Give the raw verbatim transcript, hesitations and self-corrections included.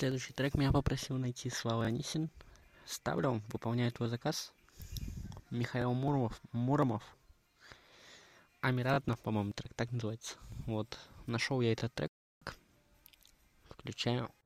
Следующий трек меня попросил найти Слава Анисин. Ставлю, выполняю твой заказ. Михаил Муромов, Муромов. Амиратно, по-моему, трек так называется. Вот, нашел я этот трек. Включаю.